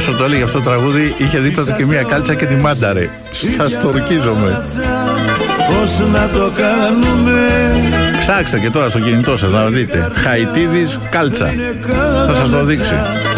όσο το έλεγε αυτό το τραγούδι, είχε δίπλα του και μία κάλτσα και τη μάνταρε. Σας το ορκίζομαι. Πώς να το κάνουμε. Ψάξτε και τώρα στο κινητό σας να δείτε. Χαϊτίδης κάλτσα. Θα σας το δείξει.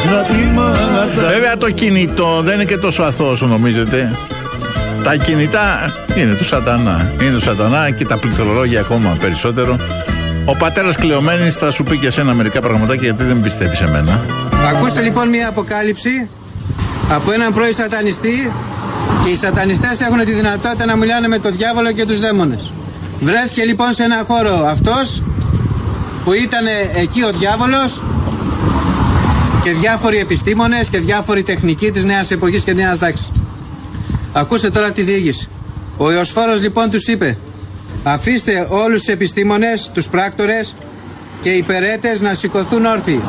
Βέβαια το κινητό δεν είναι και τόσο αθώο όσο νομίζετε. Τα κινητά είναι του σατανά. Είναι του σατανά και τα πληκτρολόγια ακόμα περισσότερο. Ο πατέρας Κλεωμένης θα σου πει και εσένα μερικά πραγματάκια, γιατί δεν πιστεύει σε μένα. Ακούστε λοιπόν μια αποκάλυψη από έναν πρώην σατανιστή, και οι σατανιστές έχουν τη δυνατότητα να μιλάνε με τον διάβολο και τους δαίμονες. Βρέθηκε λοιπόν σε ένα χώρο αυτός που ήταν εκεί ο διάβολος και διάφοροι επιστήμονες και διάφοροι τεχνικοί της νέας εποχής και νέας τάξης. Ακούστε τώρα τη διήγηση. Ο Ιωσφόρος λοιπόν τους είπε: αφήστε όλους τους επιστήμονες, τους πράκτορες και υπερέτες να σηκωθούν όρθιοι.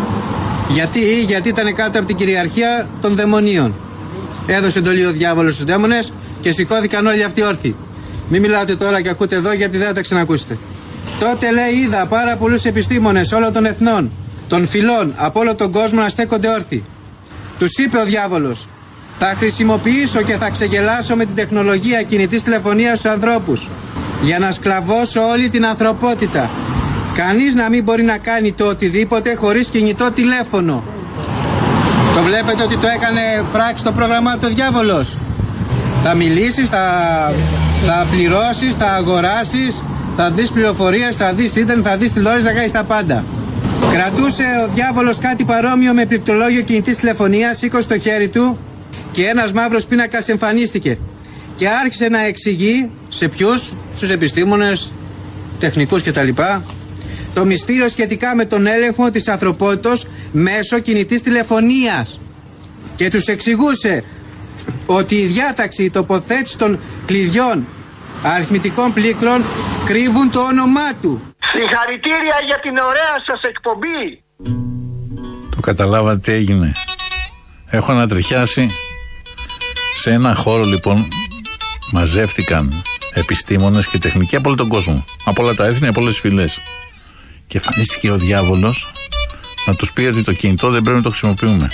Γιατί ήταν κάτω από την κυριαρχία των δαιμονίων. Έδωσε εντολή ο διάβολος στους δαίμονες και σηκώθηκαν όλοι αυτοί όρθιοι. Μην μιλάτε τώρα και ακούτε εδώ, γιατί δεν θα τα ξανακούσετε. Τότε λέει, είδα πάρα πολλούς επιστήμονες όλων των εθνών, των φυλών, από όλο τον κόσμο να στέκονται όρθιοι. Τους είπε ο διάβολος: θα χρησιμοποιήσω και θα ξεγελάσω με την τεχνολογία κινητής τηλεφωνίας στους ανθρώπους για να σκλαβώσω όλη την ανθρωπότητα. Κανείς να μην μπορεί να κάνει το οτιδήποτε χωρίς κινητό τηλέφωνο. Το βλέπετε ότι το έκανε πράξη το πρόγραμμά του ο διάβολος. Θα μιλήσεις, θα πληρώσεις, θα αγοράσεις, θα δεις πληροφορίες, θα δεις ίντερνετ, θα δεις τηλεόραση, θα κάνεις τα πάντα. Κρατούσε ο διάβολος κάτι παρόμοιο με πληκτρολόγιο κινητής τηλεφωνίας, σήκωσε στο χέρι του και ένας μαύρος πίνακας εμφανίστηκε. Και άρχισε να εξηγεί σε ποιους, στους επιστήμονες, τεχνικούς κτλ., το μυστήριο σχετικά με τον έλεγχο της ανθρωπότητας μέσω κινητής τηλεφωνίας. Και τους εξηγούσε ότι η διάταξη, η τοποθέτηση των κλειδιών αριθμητικών πλήκτρων κρύβουν το όνομά του. Συγχαρητήρια για την ωραία σας εκπομπή. Το καταλάβατε τι έγινε? Έχω ανατριχιάσει. Σε ένα χώρο λοιπόν μαζεύτηκαν επιστήμονες και τεχνικοί από όλο τον κόσμο, από όλα τα έθνη, από όλες τις φυλές. Και εμφανίστηκε ο διάβολος να τους πει ότι το κινητό δεν πρέπει να το χρησιμοποιούμε.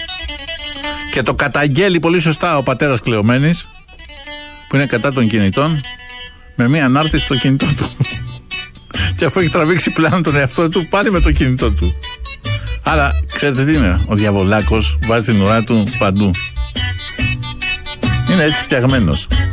Και το καταγγέλει πολύ σωστά ο πατέρας Κλεωμένης, που είναι κατά των κινητών, με μία ανάρτηση στο κινητό του. Και αφού έχει τραβήξει πλάνο τον εαυτό του, πάλι με το κινητό του. Άρα, ξέρετε τι είναι? Ο διαβολάκος βάζει την ουρά του παντού. Είναι έτσι φτιαγμένος.